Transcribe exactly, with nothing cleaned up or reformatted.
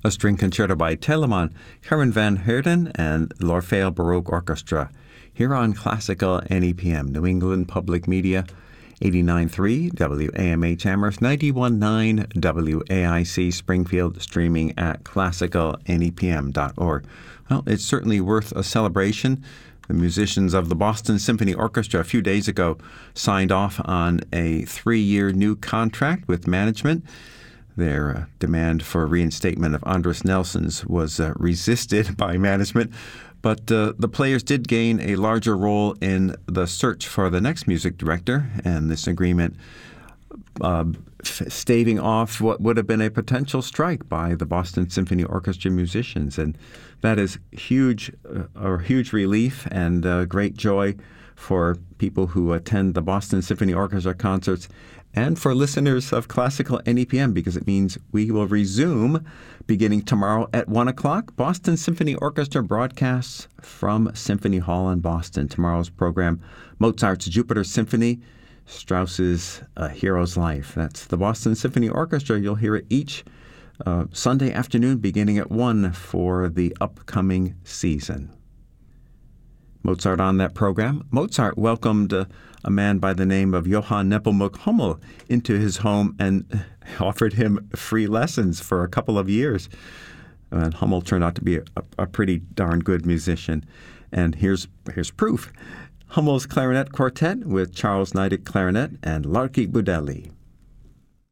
a string concerto by Telemann, Karen van Heerden, and l'Orfeo Baroque Orchestra, here on Classical N E P M, New England Public Media, eighty-nine point three W A M H Amherst, ninety-one point nine W A I C Springfield, streaming at classical N E P M dot org. Well, it's certainly worth a celebration. The musicians of the Boston Symphony Orchestra a few days ago signed off on a three-year new contract with management. Their uh, demand for reinstatement of Andris Nelsons was uh, resisted by management, but uh, the players did gain a larger role in the search for the next music director, and this agreement uh, f- staving off what would have been a potential strike by the Boston Symphony Orchestra musicians. And that is huge, uh, a huge relief and uh, great joy for people who attend the Boston Symphony Orchestra concerts and for listeners of Classical N E P M, because it means we will resume beginning tomorrow at one o'clock. Boston Symphony Orchestra broadcasts from Symphony Hall in Boston. Tomorrow's program, Mozart's Jupiter Symphony, Strauss's A Hero's Life. That's the Boston Symphony Orchestra. You'll hear it each uh, Sunday afternoon beginning at one for the upcoming season. Mozart on that program. Mozart welcomed uh, a man by the name of Johann Nepomuk Hummel into his home and offered him free lessons for a couple of years. And Hummel turned out to be a, a pretty darn good musician. And here's here's proof. Hummel's Clarinet Quartet with Charles Niedek clarinet and Larky Budelli.